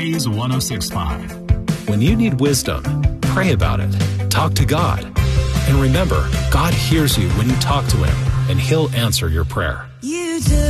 Praise 106.5. When you need wisdom, pray about it. Talk to God. And remember, God hears you when you talk to Him, and He'll answer your prayer. You took